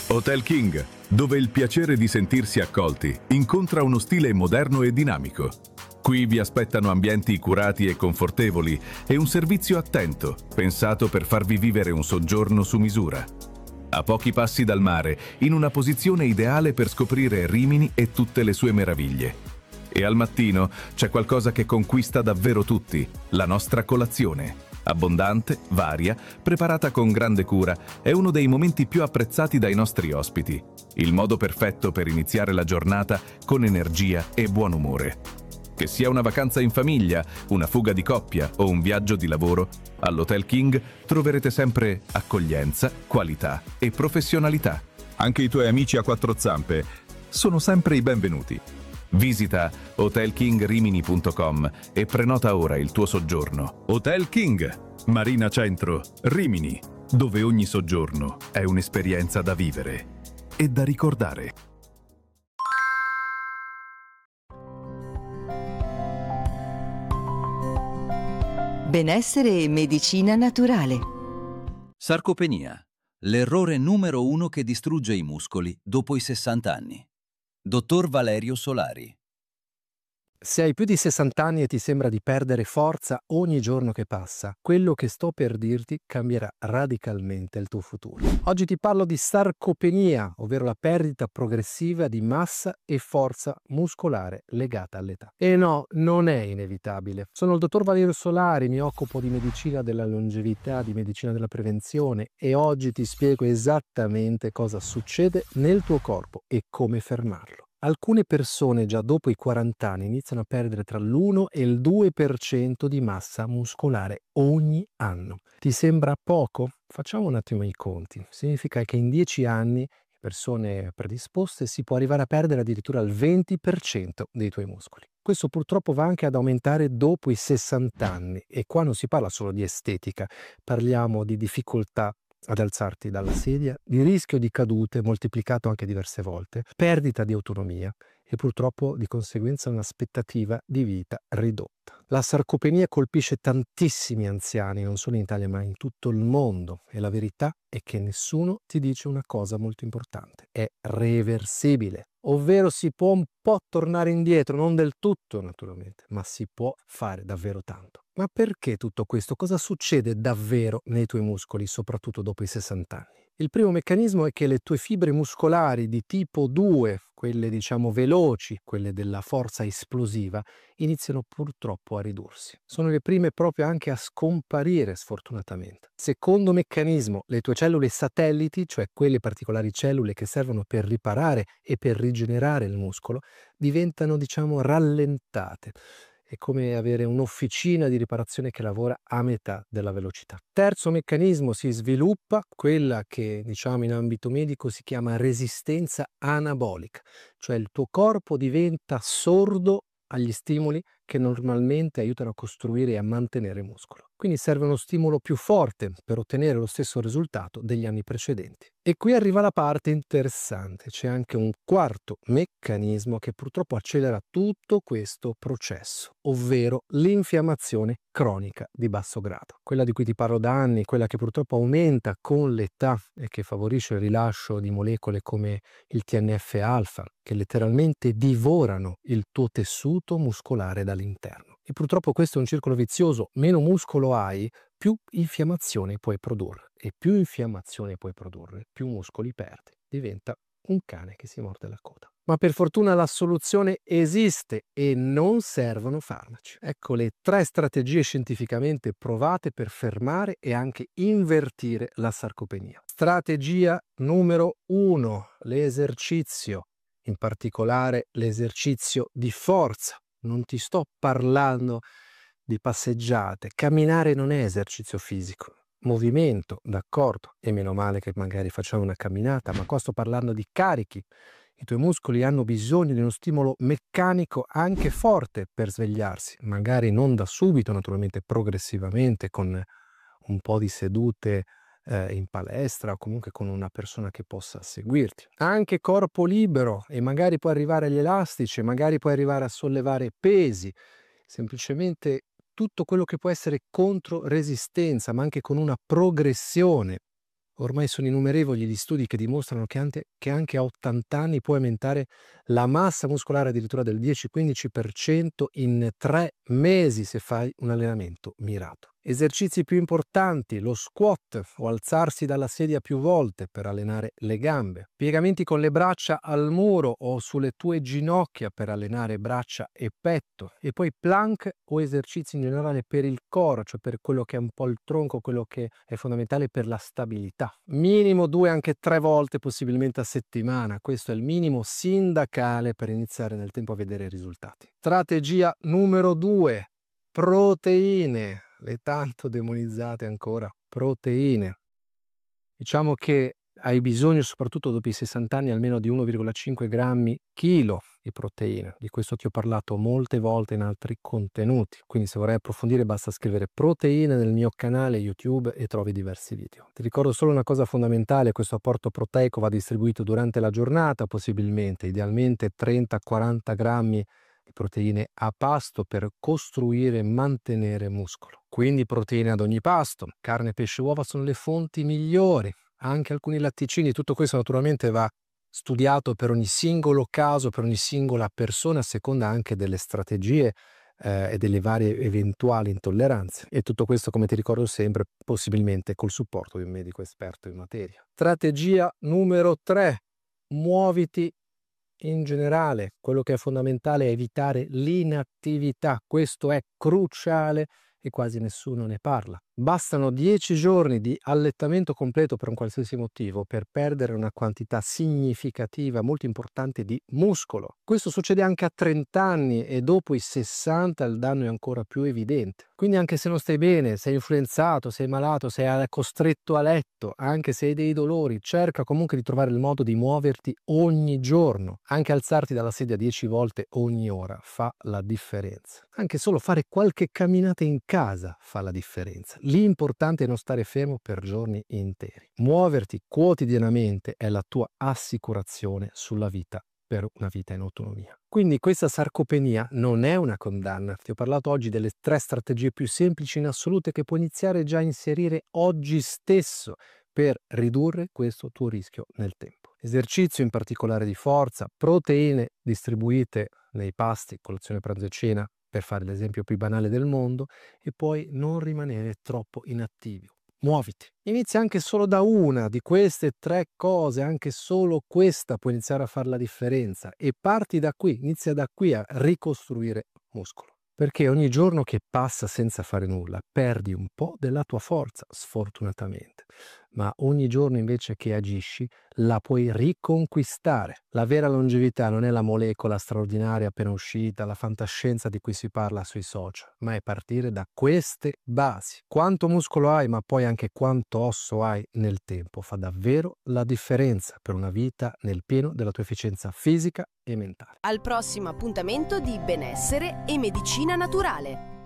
Hotel King, dove il piacere di sentirsi accolti incontra uno stile moderno e dinamico. Qui vi aspettano ambienti curati e confortevoli e un servizio attento, pensato per farvi vivere un soggiorno su misura. A pochi passi dal mare, in una posizione ideale per scoprire Rimini e tutte le sue meraviglie. E al mattino c'è qualcosa che conquista davvero tutti, la nostra colazione. Abbondante, varia, preparata con grande cura, è uno dei momenti più apprezzati dai nostri ospiti. Il modo perfetto per iniziare la giornata con energia e buon umore. Che sia una vacanza in famiglia, una fuga di coppia o un viaggio di lavoro, all'Hotel King troverete sempre accoglienza, qualità e professionalità. Anche i tuoi amici a quattro zampe sono sempre i benvenuti. Visita hotelkingrimini.com e prenota ora il tuo soggiorno. Hotel King, Marina Centro, Rimini, dove ogni soggiorno è un'esperienza da vivere e da ricordare. Benessere e medicina naturale. Sarcopenia, l'errore numero 1 che distrugge i muscoli dopo i 60 anni. Dottor Valerio Solari. Se hai più di 60 anni e ti sembra di perdere forza ogni giorno che passa, quello che sto per dirti cambierà radicalmente il tuo futuro. Oggi ti parlo di sarcopenia, ovvero la perdita progressiva di massa e forza muscolare legata all'età. E no, non è inevitabile. Sono il dottor Valerio Solari, mi occupo di medicina della longevità, di medicina della prevenzione e oggi ti spiego esattamente cosa succede nel tuo corpo e come fermarlo. Alcune persone già dopo i 40 anni iniziano a perdere tra l'1 e il 2% di massa muscolare ogni anno. Ti sembra poco? Facciamo un attimo i conti. Significa che in 10 anni, persone predisposte, si può arrivare a perdere addirittura il 20% dei tuoi muscoli. Questo purtroppo va anche ad aumentare dopo i 60 anni e qua non si parla solo di estetica, parliamo di difficoltà ad alzarti dalla sedia, di rischio di cadute moltiplicato anche diverse volte, perdita di autonomia e purtroppo di conseguenza un'aspettativa di vita ridotta. La sarcopenia colpisce tantissimi anziani, non solo in Italia ma in tutto il mondo e la verità è che nessuno ti dice una cosa molto importante, è reversibile. Ovvero si può un po' tornare indietro, non del tutto naturalmente, ma si può fare davvero tanto. Ma perché tutto questo? Cosa succede davvero nei tuoi muscoli, soprattutto dopo i 60 anni? Il primo meccanismo è che le tue fibre muscolari di tipo 2, quelle diciamo veloci, quelle della forza esplosiva, iniziano purtroppo a ridursi. Sono le prime proprio anche a scomparire, sfortunatamente. Secondo meccanismo, le tue cellule satelliti, cioè quelle particolari cellule che servono per riparare e per rigenerare il muscolo, diventano diciamo rallentate. È come avere un'officina di riparazione che lavora a metà della velocità. Terzo meccanismo, si sviluppa quella che diciamo in ambito medico si chiama resistenza anabolica, cioè il tuo corpo diventa sordo agli stimoli che normalmente aiutano a costruire e a mantenere il muscolo. Quindi serve uno stimolo più forte per ottenere lo stesso risultato degli anni precedenti. E qui arriva la parte interessante, c'è anche un quarto meccanismo che purtroppo accelera tutto questo processo, ovvero l'infiammazione cronica di basso grado. Quella di cui ti parlo da anni, quella che purtroppo aumenta con l'età e che favorisce il rilascio di molecole come il TNF-alfa, che letteralmente divorano il tuo tessuto muscolare dall'interno. E purtroppo questo è un circolo vizioso, meno muscolo hai, più infiammazione puoi produrre e più infiammazione puoi produrre, più muscoli perdi. Diventa un cane che si morde la coda. Ma per fortuna la soluzione esiste e non servono farmaci. Ecco le 3 strategie scientificamente provate per fermare e anche invertire la sarcopenia. Strategia numero 1, l'esercizio, in particolare l'esercizio di forza. Non ti sto parlando di passeggiate, camminare non è esercizio fisico, movimento, d'accordo, e meno male che magari facciamo una camminata, ma qua sto parlando di carichi. I tuoi muscoli hanno bisogno di uno stimolo meccanico anche forte per svegliarsi, magari non da subito, naturalmente progressivamente, con un po' di sedute in palestra o comunque con una persona che possa seguirti. Anche corpo libero e magari puoi arrivare agli elastici, magari puoi arrivare a sollevare pesi, semplicemente tutto quello che può essere contro resistenza, ma anche con una progressione. Ormai sono innumerevoli gli studi che dimostrano che anche a 80 anni puoi aumentare la massa muscolare addirittura del 10-15% in 3 mesi se fai un allenamento mirato. Esercizi più importanti, lo squat o alzarsi dalla sedia più volte per allenare le gambe, piegamenti con le braccia al muro o sulle tue ginocchia per allenare braccia e petto, e poi plank o esercizi in generale per il core, cioè per quello che è un po' il tronco, quello che è fondamentale per la stabilità. Minimo 2, anche 3 volte possibilmente a settimana, questo è il minimo sindacale per iniziare nel tempo a vedere risultati. Strategia numero 2, proteine. Le tanto demonizzate ancora proteine. Diciamo che hai bisogno, soprattutto dopo i 60 anni, almeno di 1,5 grammi chilo di proteine. Di questo ti ho parlato molte volte in altri contenuti, quindi se vorrai approfondire basta scrivere proteine nel mio canale YouTube e trovi diversi video. Ti ricordo solo una cosa fondamentale: questo apporto proteico va distribuito durante la giornata, possibilmente, idealmente 30-40 grammi di proteine a pasto per costruire e mantenere muscolo. Quindi proteine ad ogni pasto, carne, pesce, uova sono le fonti migliori, anche alcuni latticini. Tutto questo naturalmente va studiato per ogni singolo caso, per ogni singola persona, a seconda anche delle strategie e delle varie eventuali intolleranze. E tutto questo, come ti ricordo sempre, possibilmente col supporto di un medico esperto in materia. Strategia numero 3, muoviti in generale. Quello che è fondamentale è evitare l'inattività, questo è cruciale e quasi nessuno ne parla. Bastano 10 giorni di allettamento completo per un qualsiasi motivo per perdere una quantità significativa, molto importante di muscolo. Questo succede anche a 30 anni e dopo i 60 il danno è ancora più evidente. Quindi anche se non stai bene, sei influenzato, sei malato, sei costretto a letto, anche se hai dei dolori, cerca comunque di trovare il modo di muoverti ogni giorno. Anche alzarti dalla sedia 10 volte ogni ora fa la differenza. Anche solo fare qualche camminata in casa fa la differenza. L'importante è non stare fermo per giorni interi. Muoverti quotidianamente è la tua assicurazione sulla vita, per una vita in autonomia. Quindi questa sarcopenia non è una condanna. Ti ho parlato oggi delle 3 strategie più semplici in assoluto che puoi iniziare già a inserire oggi stesso per ridurre questo tuo rischio nel tempo. Esercizio in particolare di forza, proteine distribuite nei pasti, colazione, pranzo e cena, per fare l'esempio più banale del mondo, e poi non rimanere troppo inattivi. Muoviti. Inizia anche solo da una di queste 3 cose, anche solo questa può iniziare a fare la differenza, e parti da qui, inizia da qui a ricostruire muscolo. Perché ogni giorno che passa senza fare nulla perdi un po' della tua forza, sfortunatamente, ma ogni giorno invece che agisci la puoi riconquistare. La vera longevità non è la molecola straordinaria appena uscita, la fantascienza di cui si parla sui social, ma è partire da queste basi. Quanto muscolo hai, ma poi anche quanto osso hai nel tempo, fa davvero la differenza per una vita nel pieno della tua efficienza fisica e mentale. Al prossimo appuntamento di Benessere e Medicina Naturale.